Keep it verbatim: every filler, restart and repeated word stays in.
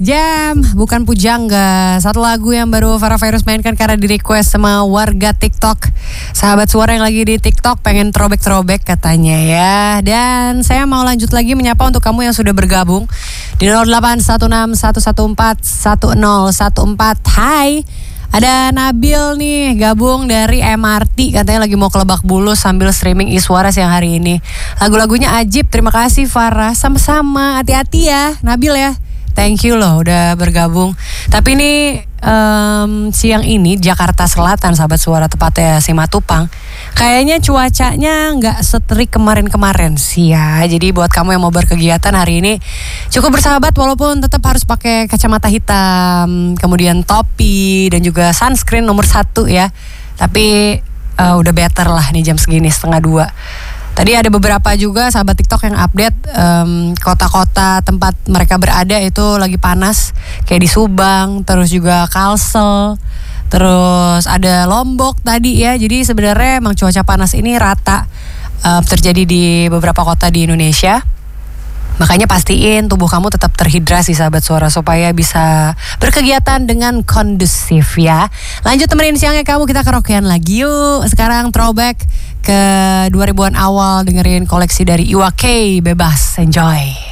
Jam, bukan pujangga. Satu lagu yang baru Farah Virus mainkan karena di request sama warga TikTok. Sahabat suara yang lagi di TikTok pengen throwback-throwback katanya ya. Dan saya mau lanjut lagi menyapa untuk kamu yang sudah bergabung di nol delapan satu enam satu satu empat satu nol satu empat. Hai, ada Nabil nih gabung dari M R T, katanya lagi mau ke Lebak Bulus sambil streaming Iswara siang hari ini. Lagu-lagunya ajib, terima kasih Farah. Sama-sama, hati-hati ya Nabil ya. Thank you loh udah bergabung. Tapi ini um, siang ini Jakarta Selatan sahabat suara, tepatnya Simatupang, kayaknya cuacanya nggak seterik kemarin-kemarin sih ya. Jadi buat kamu yang mau berkegiatan hari ini cukup bersahabat, walaupun tetap harus pakai kacamata hitam, kemudian topi dan juga sunscreen nomor satu ya. Tapi uh, udah better lah nih jam segini setengah dua. Tadi ada beberapa juga sahabat TikTok yang update um, kota-kota tempat mereka berada itu lagi panas, kayak di Subang, terus juga Kalsel, terus ada Lombok tadi ya. Jadi sebenarnya emang cuaca panas ini rata uh, terjadi di beberapa kota di Indonesia. Makanya pastiin tubuh kamu tetap terhidrasi sahabat suara supaya bisa berkegiatan dengan kondusif ya. Lanjut temenin siangnya kamu, kita karaokean lagi yuk. Sekarang throwback ke dua ribuan awal, dengerin koleksi dari Iwa K, Bebas, enjoy.